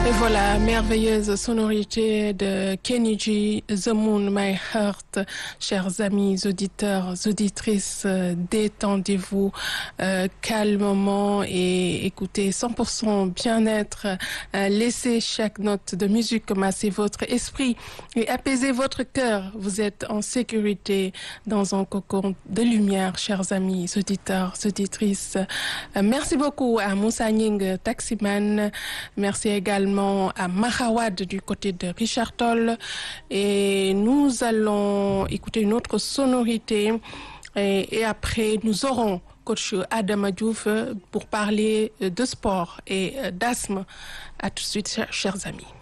Et voilà, merveilleuse sonorité de Kenny G, The Moon, My Heart. Chers amis auditeurs, auditrices, détendez-vous calmement et écoutez 100% bien-être. Laissez chaque note de musique masser votre esprit et apaiser votre cœur. Vous êtes en sécurité dans un cocon de lumière, chers amis auditeurs, auditrices. Merci beaucoup à Moussa Nying, taximan. Merci également à Mahawad du côté de Richard Toll, et nous allons écouter une autre sonorité et après nous aurons coach Adama Diouf pour parler de sport et d'asthme. À tout de suite, chers amis.